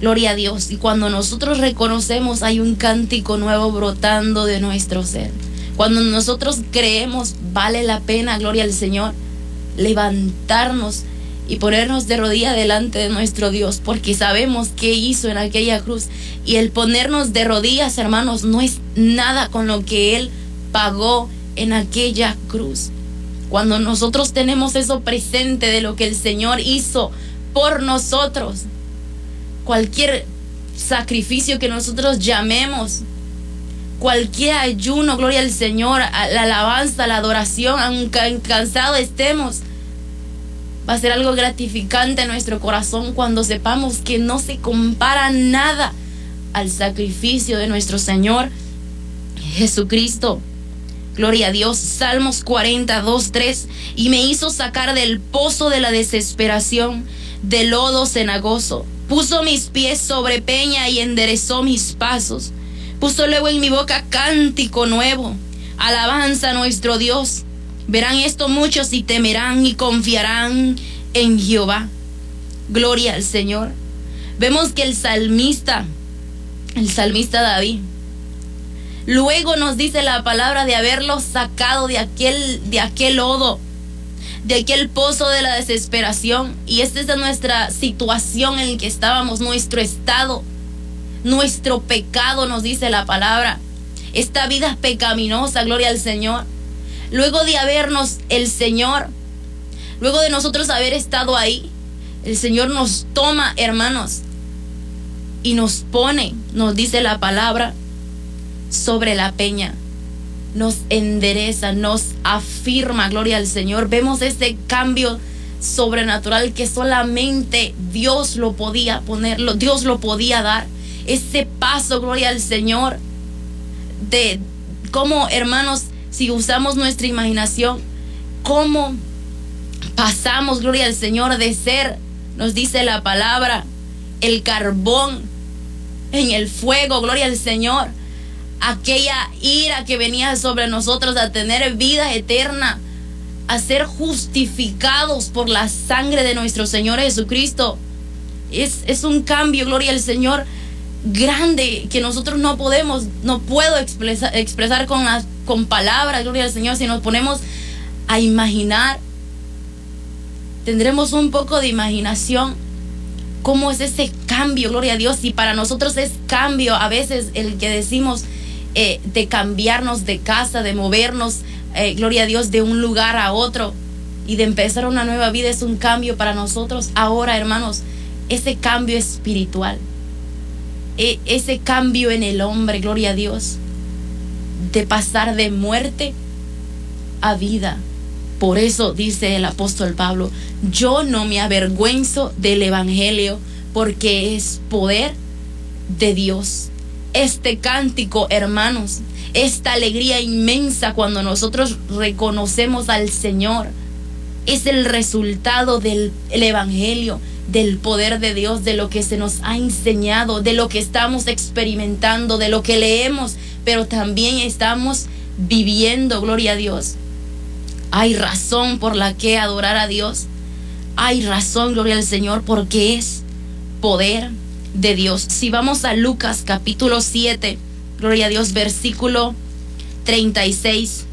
Gloria a Dios. Y cuando nosotros reconocemos, hay un cántico nuevo brotando de nuestro ser. Cuando nosotros creemos, vale la pena, gloria al Señor, levantarnos y ponernos de rodillas delante de nuestro Dios, porque sabemos qué hizo en aquella cruz. Y el ponernos de rodillas, hermanos, no es nada con lo que Él pagó en aquella cruz. Cuando nosotros tenemos eso presente de lo que el Señor hizo por nosotros, cualquier sacrificio que nosotros llamemos, cualquier ayuno, gloria al Señor, a la alabanza, la adoración, aunque cansados estemos, va a ser algo gratificante en nuestro corazón cuando sepamos que no se compara nada al sacrificio de nuestro Señor Jesucristo. Gloria a Dios. Salmos 42:3. Y me hizo sacar del pozo de la desesperación, del lodo cenagoso. Puso mis pies sobre peña y enderezó mis pasos. Puso luego en mi boca cántico nuevo, alabanza a nuestro Dios. Verán esto muchos y temerán y confiarán en Jehová. Gloria al Señor. Vemos que el salmista David, luego nos dice la palabra de haberlo sacado de aquel lodo, de aquel pozo de la desesperación. Y esta es nuestra situación en la que estábamos, nuestro estado, nuestro pecado, nos dice la palabra. Esta vida pecaminosa, gloria al Señor. Luego de habernos el Señor, luego de nosotros haber estado ahí, el Señor nos toma, hermanos, y nos pone, nos dice la palabra, sobre la peña. Nos endereza, nos afirma, gloria al Señor. Vemos ese cambio sobrenatural que solamente Dios lo podía ponerlo, Dios lo podía dar. Ese paso, gloria al Señor, de cómo, hermanos, si usamos nuestra imaginación, cómo pasamos, gloria al Señor, de ser, nos dice la palabra, el carbón en el fuego, gloria al Señor, aquella ira que venía sobre nosotros, a tener vida eterna, a ser justificados por la sangre de nuestro Señor Jesucristo. Es un cambio, gloria al Señor, grande, que nosotros no puedo expresar con palabras, gloria al Señor. Si nos ponemos a imaginar, tendremos un poco de imaginación cómo es ese cambio, gloria a Dios. Y para nosotros es cambio a veces el que decimos, de cambiarnos de casa, de movernos, gloria a Dios, de un lugar a otro y de empezar una nueva vida. Es un cambio para nosotros. Ahora, hermanos, ese cambio espiritual, ese cambio en el hombre, gloria a Dios, de pasar de muerte a vida. Por eso dice el apóstol Pablo: yo no me avergüenzo del evangelio, porque es poder de Dios. Este cántico, hermanos, esta alegría inmensa cuando nosotros reconocemos al Señor, es el resultado del evangelio, del poder de Dios, de lo que se nos ha enseñado, de lo que estamos experimentando, de lo que leemos, pero también estamos viviendo, gloria a Dios. Hay razón por la que adorar a Dios. Hay razón, gloria al Señor, porque es poder de Dios. Si vamos a Lucas capítulo 7, gloria a Dios, versículo 36,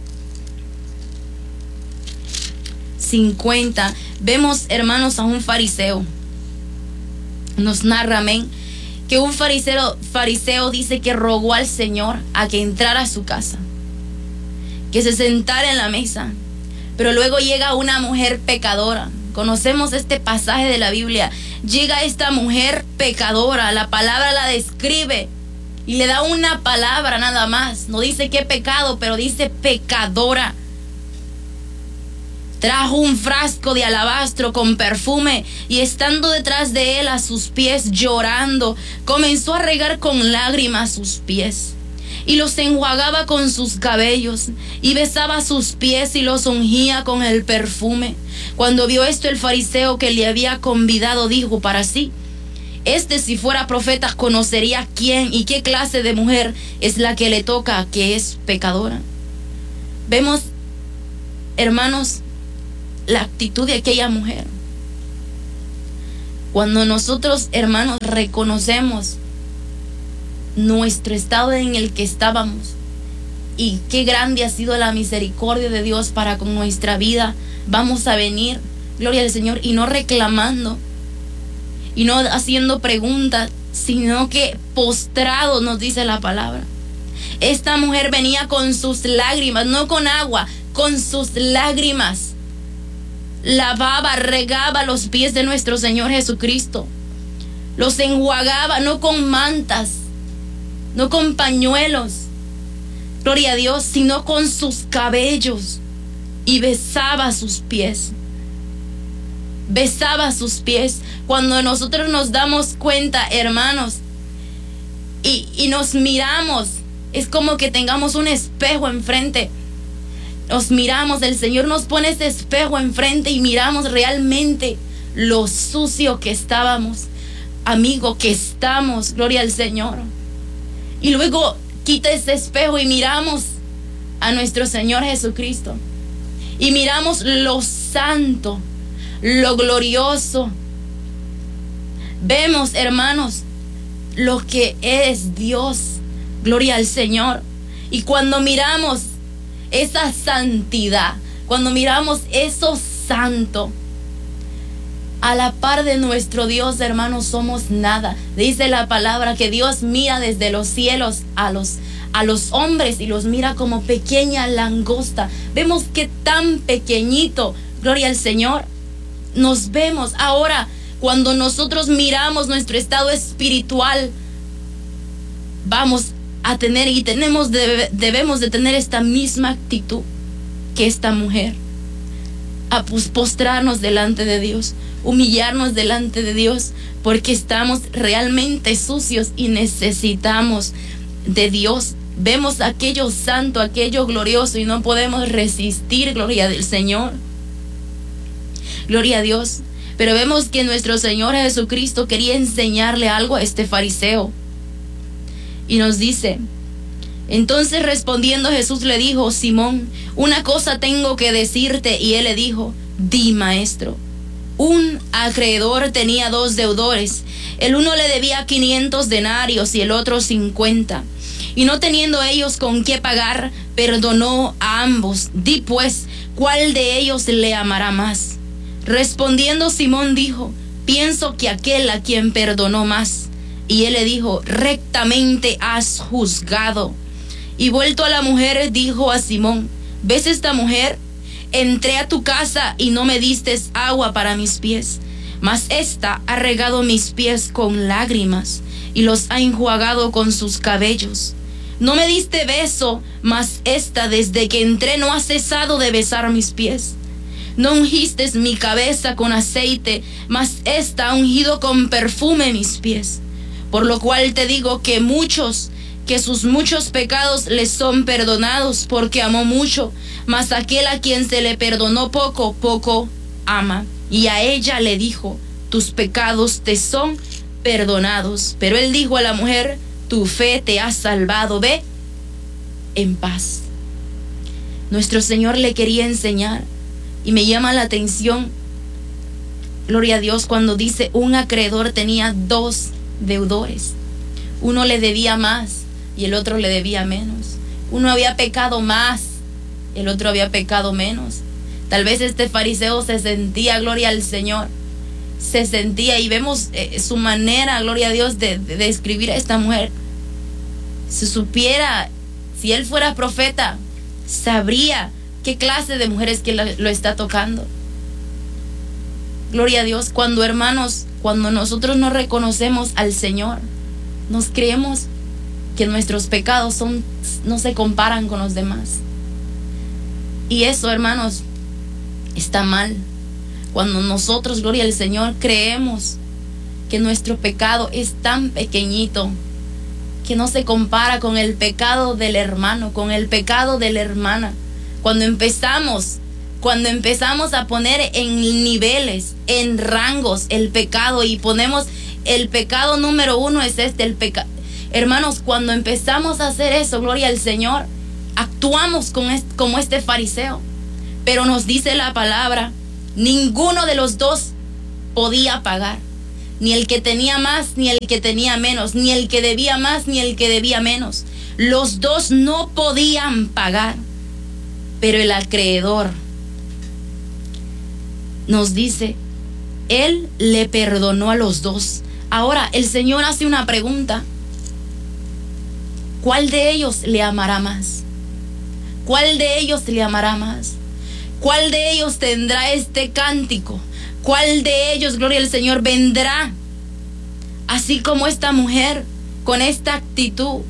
50, vemos, hermanos, a un fariseo. Nos narra, amén, que un fariseo dice que rogó al Señor a que entrara a su casa, que se sentara en la mesa. Pero luego llega una mujer pecadora. Conocemos este pasaje de la Biblia. Llega esta mujer pecadora, la palabra la describe y le da una palabra nada más. No dice qué pecado, pero dice pecadora. Trajo un frasco de alabastro con perfume y, estando detrás de él a sus pies llorando, comenzó a regar con lágrimas sus pies y los enjuagaba con sus cabellos, y besaba sus pies y los ungía con el perfume. Cuando vio esto el fariseo que le había convidado, dijo para sí: si fuera profeta, conocería quién y qué clase de mujer es la que le toca, que es pecadora. Vemos, hermanos, la actitud de aquella mujer. Cuando nosotros, hermanos, reconocemos nuestro estado en el que estábamos y qué grande ha sido la misericordia de Dios para con nuestra vida, vamos a venir, gloria al Señor, y no reclamando y no haciendo preguntas, sino que postrado, nos dice la palabra. Esta mujer venía con sus lágrimas, no con agua, con sus lágrimas. Lavaba, regaba los pies de nuestro Señor Jesucristo. Los enjuagaba, no con mantas, no con pañuelos, gloria a Dios, sino con sus cabellos. Y besaba sus pies. Besaba sus pies. Cuando nosotros nos damos cuenta, hermanos, y nos miramos, es como que tengamos un espejo enfrente. Nos miramos, el Señor nos pone ese espejo enfrente y miramos realmente lo sucio que estábamos, amigo, que estamos, gloria al Señor. Y luego quita ese espejo y miramos a nuestro Señor Jesucristo. Y miramos lo santo, lo glorioso. Vemos, hermanos, lo que es Dios, gloria al Señor. Y cuando miramos esa santidad, cuando miramos eso santo, a la par de nuestro Dios, hermanos, somos nada. Dice la palabra que Dios mira desde los cielos a los hombres y los mira como pequeña langosta. Vemos que tan pequeñito, gloria al Señor, nos vemos. Ahora, cuando nosotros miramos nuestro estado espiritual, vamos a tener y debemos de tener esta misma actitud que esta mujer, a postrarnos delante de Dios, humillarnos delante de Dios, porque estamos realmente sucios y necesitamos de Dios. Vemos aquello santo, aquello glorioso y no podemos resistir, gloria del Señor, gloria a Dios. Pero vemos que nuestro Señor Jesucristo quería enseñarle algo a este fariseo. Y nos dice: entonces respondiendo Jesús le dijo: Simón, una cosa tengo que decirte. Y él le dijo: di, maestro. Un acreedor tenía 2 deudores. El uno le debía 500 denarios y el otro 50. Y no teniendo ellos con qué pagar, perdonó a ambos. Di pues, ¿cuál de ellos le amará más? Respondiendo Simón dijo: pienso que aquel a quien perdonó más. Y él le dijo: rectamente has juzgado. Y vuelto a la mujer, dijo a Simón: ¿ves esta mujer? Entré a tu casa y no me diste agua para mis pies, mas ésta ha regado mis pies con lágrimas y los ha enjuagado con sus cabellos. No me diste beso, mas ésta desde que entré no ha cesado de besar mis pies. No ungiste mi cabeza con aceite, mas ésta ha ungido con perfume mis pies. Por lo cual te digo que sus muchos pecados les son perdonados, porque amó mucho. Mas aquel a quien se le perdonó poco, poco ama. Y a ella le dijo: tus pecados te son perdonados. Pero él dijo a la mujer: tu fe te ha salvado, ve en paz. Nuestro Señor le quería enseñar, y me llama la atención, gloria a Dios, cuando dice: un acreedor tenía 2 deudores. Uno le debía más y el otro le debía menos. Uno había pecado más, el otro había pecado menos. Tal vez este fariseo se sentía, gloria al Señor, se sentía, y vemos su manera, gloria a Dios, de describir a esta mujer. Si supiera, si él fuera profeta, sabría qué clase de mujeres que lo está tocando. Gloria a Dios. Cuando, hermanos, cuando nosotros no reconocemos al Señor, nos creemos que nuestros pecados no se comparan con los demás. Y eso, hermanos, está mal. Cuando nosotros, gloria al Señor, creemos que nuestro pecado es tan pequeñito que no se compara con el pecado del hermano, con el pecado de la hermana. Cuando empezamos a poner en niveles, en rangos el pecado, y ponemos el pecado número 1 es el pecado. Hermanos, cuando empezamos a hacer eso, gloria al Señor, actuamos como este fariseo. Pero nos dice la palabra, ninguno de los dos podía pagar. ni el que tenía más, ni el que tenía menos, ni el que debía más, ni el que debía menos. Los dos no podían pagar, pero el acreedor nos dice, Él le perdonó a los dos. Ahora el Señor hace una pregunta: ¿cuál de ellos le amará más? ¿Cuál de ellos le amará más? ¿Cuál de ellos tendrá este cántico? ¿Cuál de ellos, gloria al Señor, vendrá así como esta mujer, con esta actitud?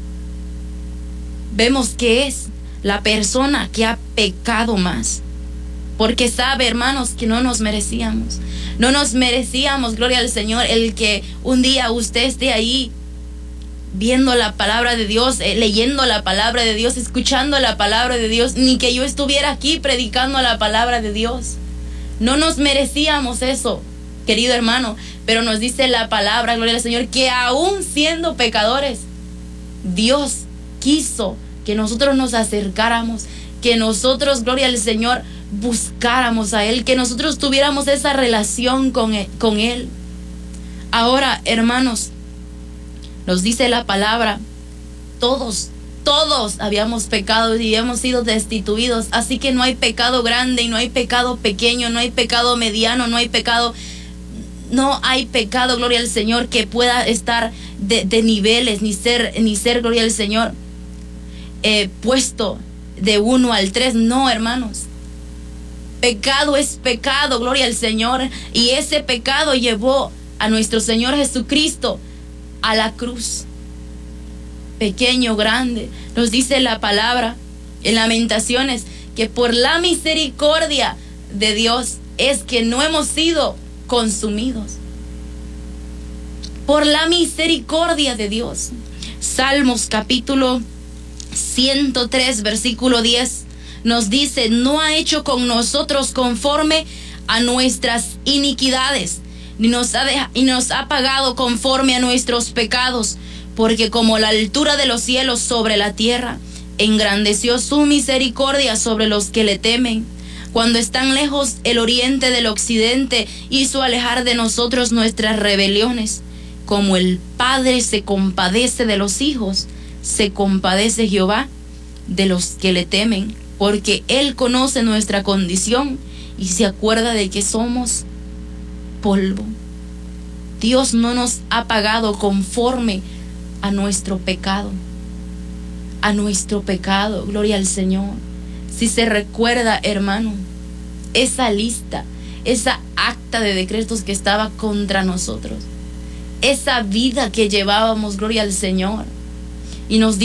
Vemos que es la persona que ha pecado más, porque sabe, hermanos, que no nos merecíamos. No nos merecíamos, gloria al Señor, el que un día usted esté ahí viendo la palabra de Dios, leyendo la palabra de Dios, escuchando la palabra de Dios, ni que yo estuviera aquí predicando la palabra de Dios. No nos merecíamos eso, querido hermano, pero nos dice la palabra, gloria al Señor, que aún siendo pecadores, Dios quiso que nosotros nos acercáramos, que nosotros, gloria al Señor, buscáramos a Él, que nosotros tuviéramos esa relación con Él. Ahora, hermanos, nos dice la palabra, todos habíamos pecado y hemos sido destituidos, así que no hay pecado grande y no hay pecado pequeño, no hay pecado mediano, no hay pecado, gloria al Señor, que pueda estar de niveles, ni ser, gloria al Señor, puesto de 1 al 3, no, hermanos. Pecado es pecado, gloria al Señor, y ese pecado llevó a nuestro Señor Jesucristo a la cruz. Pequeño, grande, nos dice la palabra en Lamentaciones que por la misericordia de Dios es que no hemos sido consumidos. Por la misericordia de Dios. Salmos capítulo 103, versículo 10 nos dice: no ha hecho con nosotros conforme a nuestras iniquidades, ni nos ha pagado conforme a nuestros pecados, porque como la altura de los cielos sobre la tierra, engrandeció su misericordia sobre los que le temen. Cuando están lejos el oriente del occidente, hizo alejar de nosotros nuestras rebeliones. Como el Padre se compadece de los hijos, se compadece Jehová de los que le temen, porque Él conoce nuestra condición y se acuerda de que somos polvo. Dios no nos ha pagado conforme a nuestro pecado. A nuestro pecado, gloria al Señor. Si se recuerda, hermano, esa lista, esa acta de decretos que estaba contra nosotros, esa vida que llevábamos, gloria al Señor, y nos